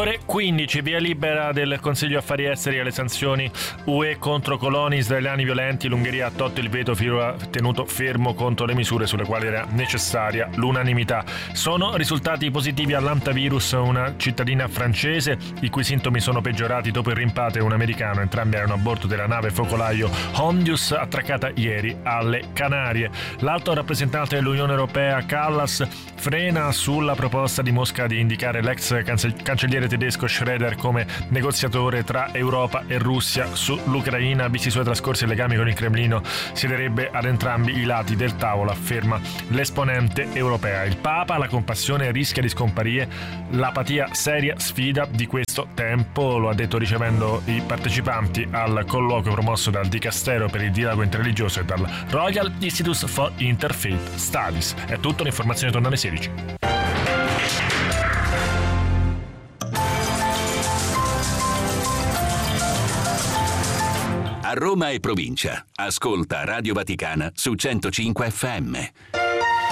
Ore 15, via libera del Consiglio Affari Esteri alle sanzioni UE contro coloni israeliani violenti. L'Ungheria ha tolto il veto tenuto fermo contro le misure sulle quali era necessaria l'unanimità. Sono risultati positivi all'antivirus una cittadina francese, i cui sintomi sono peggiorati dopo il rimpatrio un americano. Entrambi erano a bordo della nave focolaio Hondius, attraccata ieri alle Canarie. L'alto rappresentante dell'Unione Europea Kallas frena sulla proposta di Mosca di indicare l'ex cancelliere tedesco Schröder come negoziatore tra Europa e Russia sull'Ucraina. Visti i suoi trascorsi legami con il Cremlino, siederebbe ad entrambi i lati del tavolo, afferma l'esponente europea. Il Papa: la compassione rischia di scomparire, l'apatia seria sfida di questo tempo, lo ha detto ricevendo i partecipanti al colloquio promosso dal Dicastero per il dialogo interreligioso e dal Royal Institute for Interfaith Studies. È tutto, l'informazione torna alle 16. A Roma e provincia, ascolta Radio Vaticana su 105 FM.